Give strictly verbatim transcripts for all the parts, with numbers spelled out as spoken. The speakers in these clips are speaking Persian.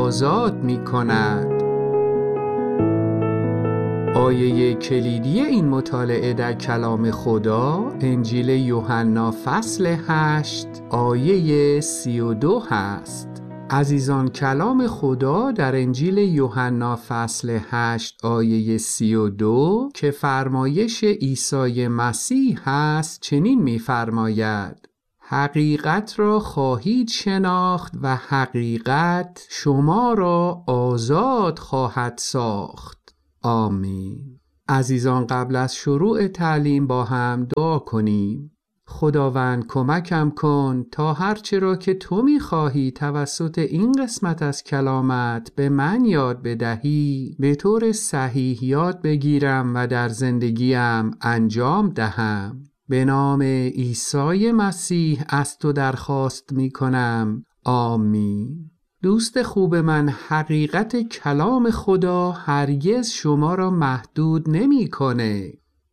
آزاد می کند. آیه کلیدی این مطالعه در کلام خدا انجیل یوحنا فصل هشت آیه سی و دو هست. عزیزان، کلام خدا در انجیل یوحنا فصل هشت آیه سی و دو که فرمایش عیسی مسیح هست چنین می‌فرماید: حقیقت را خواهید شناخت و حقیقت شما را آزاد خواهد ساخت. آمین. عزیزان، قبل از شروع تعلیم با هم دعا کنیم. خداوند کمکم کن تا هرچه را که تو می‌خواهی توسط این قسمت از کلامت به من یاد بدهی به طور صحیح یاد بگیرم و در زندگیم انجام دهم. به نام عیسی مسیح از تو درخواست می‌کنم. آمین. دوست خوب من، حقیقت کلام خدا هرگز شما را محدود نمی‌کنه.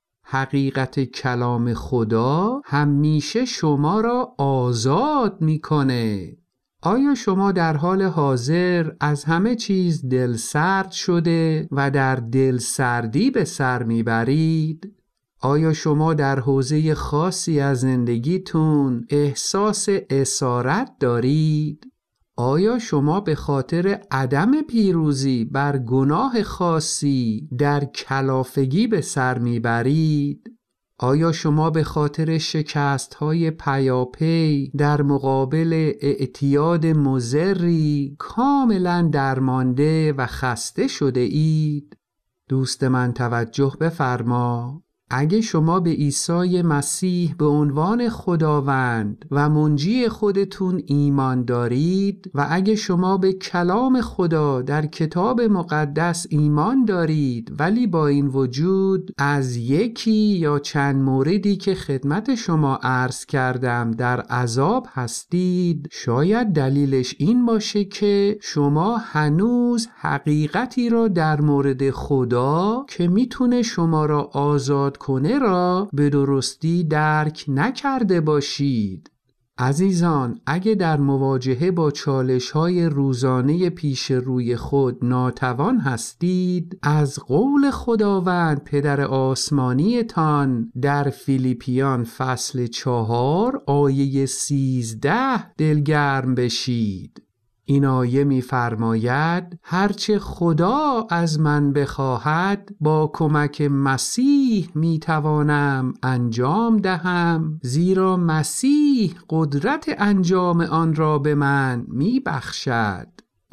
حقیقت کلام خدا همیشه شما را آزاد می‌کنه. آیا شما در حال حاضر از همه چیز دلسرد شده و در دلسردی به سر میبرید؟ آیا شما در حوزه خاصی از زندگیتون احساس اسارت دارید؟ آیا شما به خاطر عدم پیروزی بر گناه خاصی در کلافگی به سر میبرید؟ آیا شما به خاطر شکست‌های پیاپی در مقابل اعتیاد مضری کاملا درمانده و خسته شده اید؟ دوست من توجه بفرما. اگه شما به عیسی مسیح به عنوان خداوند و منجی خودتون ایمان دارید و اگه شما به کلام خدا در کتاب مقدس ایمان دارید ولی با این وجود از یکی یا چند موردی که خدمت شما عرض کردم در عذاب هستید، شاید دلیلش این باشه که شما هنوز حقیقتی را در مورد خدا که میتونه شما را آزاد کنه را به درستی درک نکرده باشید. عزیزان، اگه در مواجهه با چالش‌های روزانه پیش روی خود ناتوان هستید، از قول خداوند پدر آسمانی تان در فیلیپیان فصل چهار آیه سیزده دلگرم بشید. این آیه می فرماید: هرچه خدا از من بخواهد با کمک مسیح می توانم انجام دهم، زیرا مسیح قدرت انجام آن را به من می بخشد.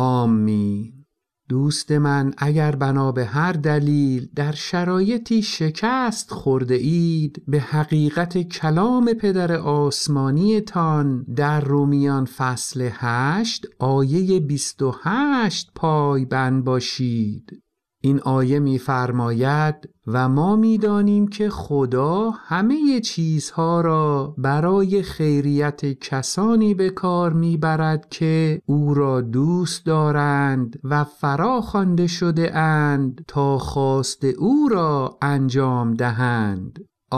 آمین. دوست من، اگر بنا به هر دلیل در شرایطی شکست خورده اید، به حقیقت کلام پدر آسمانی تان در رومیان فصل هشت آیه بیست و هشت پایبند باشید. این آیه می فرماید: و ما می دانیم که خدا همه چیزها را برای خیریت کسانی به کار می برد که او را دوست دارند و فرا خوانده شده اند تا خواست او را انجام دهند.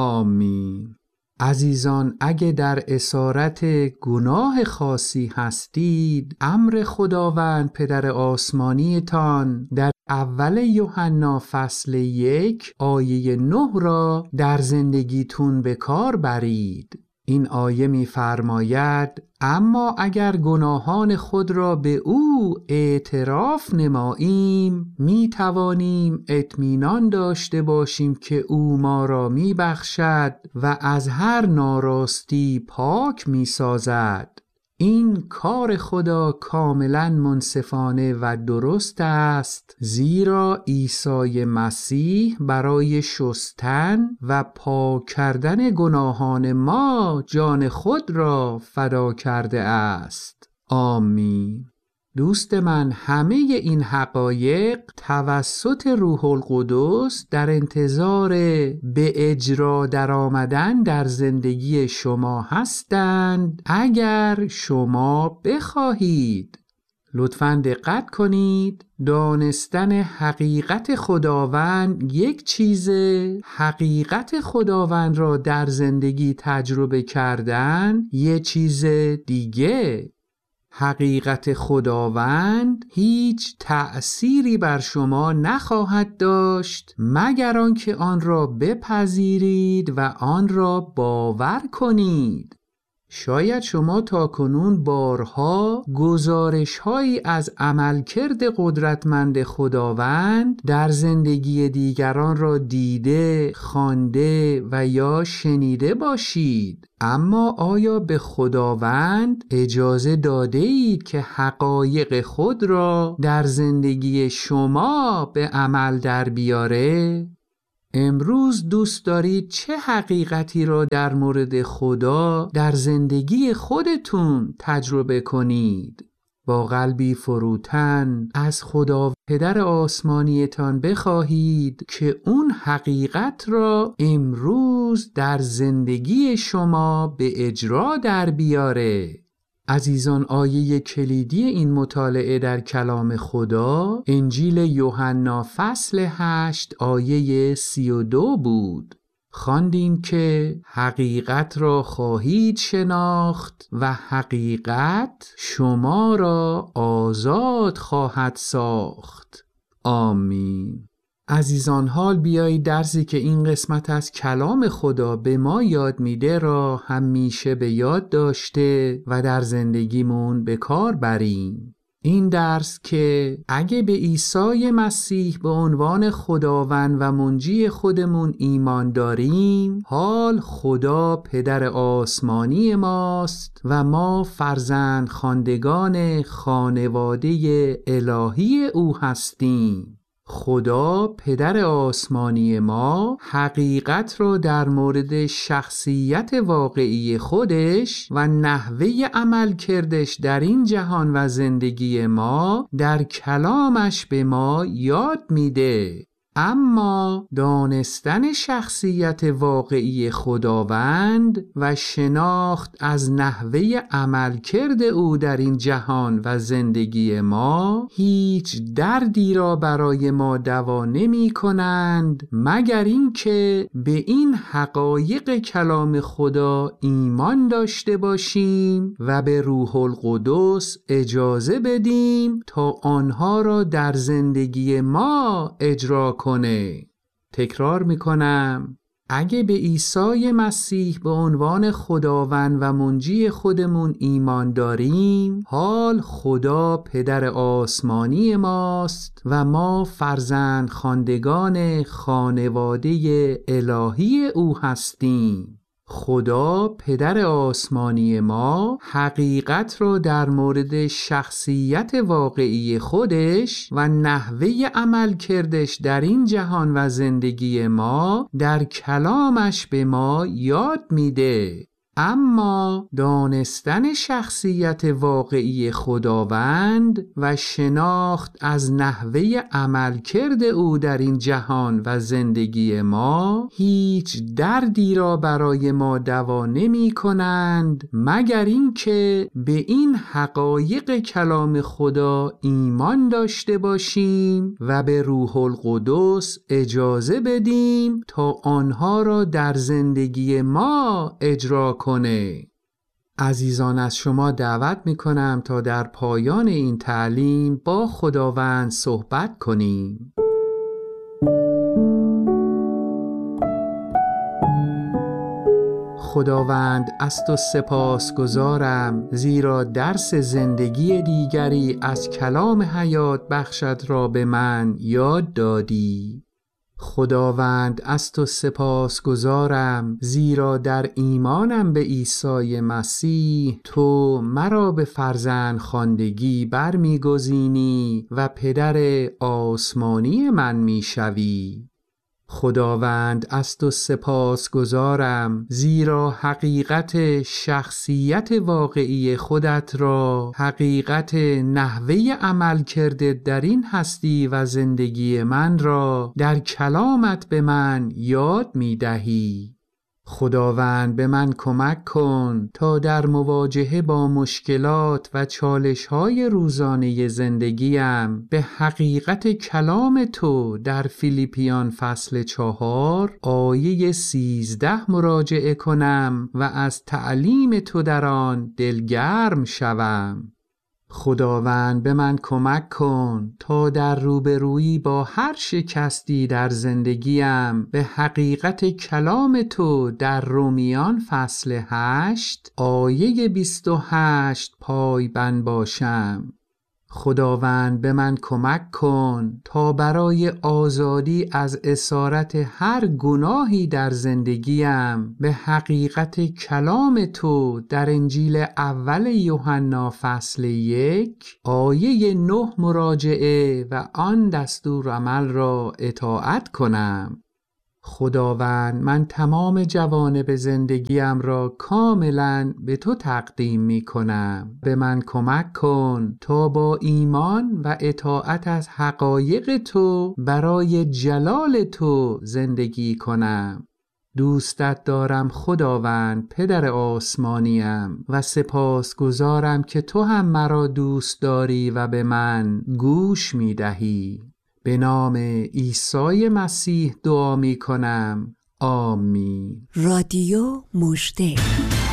آمین. عزیزان، اگه در اسارت گناه خاصی هستید، امر خداوند پدر آسمانی تان در اول یوحنا فصل یک آیه نه را در زندگیتون به کار برید. این آیه می فرماید: اما اگر گناهان خود را به او اعتراف نماییم، می توانیم اطمینان داشته باشیم که او ما را می بخشد و از هر ناراستی پاک می سازد. این کار خدا کاملا منصفانه و درست است، زیرا عیسی مسیح برای شستن و پاک کردن گناهان ما جان خود را فدا کرده است. آمین. دوست من، همه این حقایق توسط روح القدس در انتظار به اجرا در آمدن در زندگی شما هستند اگر شما بخواهید. لطفاً دقت کنید، دانستن حقیقت خداوند یک چیزه، حقیقت خداوند را در زندگی تجربه کردن یک چیز دیگه. حقیقت خداوند هیچ تأثیری بر شما نخواهد داشت مگر آنکه آن را بپذیرید و آن را باور کنید. شاید شما تاکنون بارها گزارش‌هایی از عملکرد قدرتمند خداوند در زندگی دیگران را دیده، خوانده و یا شنیده باشید، اما آیا به خداوند اجازه داده اید که حقایق خود را در زندگی شما به عمل در بیاره؟ امروز دوست دارید چه حقیقتی را در مورد خدا در زندگی خودتون تجربه کنید؟ با قلبی فروتن از خدا پدر آسمانیتان بخواهید که اون حقیقت را امروز در زندگی شما به اجرا در بیاره. عزیزان، آیه کلیدی این مطالعه در کلام خدا انجیل یوحنا فصل هشت آیه سی و دو بود. خواندیم که حقیقت را خواهید شناخت و حقیقت شما را آزاد خواهد ساخت. آمین. عزیزان، حال بیایید درسی که این قسمت از کلام خدا به ما یاد میده را همیشه به یاد داشته و در زندگیمون به کار بریم. این درس که اگه به عیسی مسیح به عنوان خداوند و منجی خودمون ایمان داریم، حال خدا پدر آسمانی ماست و ما فرزند خواندگان خانواده الهی او هستیم. خدا پدر آسمانی ما حقیقت را در مورد شخصیت واقعی خودش و نحوه عمل کردش در این جهان و زندگی ما در کلامش به ما یاد میده. اما دانستن شخصیت واقعی خداوند و شناخت از نحوه عملکرد او در این جهان و زندگی ما هیچ دردی را برای ما دوا نمی کنند مگر اینکه به این حقایق کلام خدا ایمان داشته باشیم و به روح القدس اجازه بدیم تا آنها را در زندگی ما اجرا کنیم. کنه. تکرار میکنم، اگه به عیسی مسیح به عنوان خداوند و منجی خودمون ایمان داریم، حال خدا پدر آسمانی ماست و ما فرزند خواندگان خانواده الهی او هستیم. خدا پدر آسمانی ما حقیقت را در مورد شخصیت واقعی خودش و نحوه عمل کردش در این جهان و زندگی ما در کلامش به ما یاد میده. اما دانستن شخصیت واقعی خداوند و شناخت از نحوه عملکرد او در این جهان و زندگی ما هیچ دردی را برای ما دوا نمی کنند مگر اینکه به این حقایق کلام خدا ایمان داشته باشیم و به روح القدس اجازه بدیم تا آنها را در زندگی ما اجرا کنیم. کنه. عزیزان، از شما دعوت میکنم تا در پایان این تعلیم با خداوند صحبت کنیم. خداوند، از تو سپاسگزارم زیرا درس زندگی دیگری از کلام حیات بخشت را به من یاد دادی. خداوند، از تو سپاسگزارم زیرا در ایمانم به عیسی مسیح تو مرا به فرزند خواندگی برمیگزینی و پدر آسمانی من میشوی. خداوند، از تو سپاسگزارم زیرا حقیقت شخصیت واقعی خودت را، حقیقت نحوه عمل کرده در این هستی و زندگی من را در کلامت به من یاد می دهی. خداوند، به من کمک کن تا در مواجهه با مشکلات و چالش‌های روزانه زندگیم به حقیقت کلام تو در فیلیپیان فصل چهار آیه سیزده مراجعه کنم و از تعلیم تو در آن دلگرم شوم. خداوند به من کمک کن تا در روبرویی با هر شکستی در زندگیم به حقیقت کلام تو در رومیان فصل هشت آیه بیست و هشت پایبند باشم. خداوند به من کمک کن تا برای آزادی از اسارت هر گناهی در زندگیم به حقیقت کلام تو در انجیل اول یوحنا فصل یک آیه نه مراجعه و آن دستور عمل را اطاعت کنم. خداوند من تمام جوانب زندگیم را کاملا به تو تقدیم می کنم. به من کمک کن تا با ایمان و اطاعت از حقایق تو برای جلال تو زندگی کنم. دوستت دارم خداوند پدر آسمانیم و سپاسگزارم که تو هم مرا دوست داری و به من گوش می دهی. به نام عیسی مسیح دعا می کنم. آمین. رادیو مژده.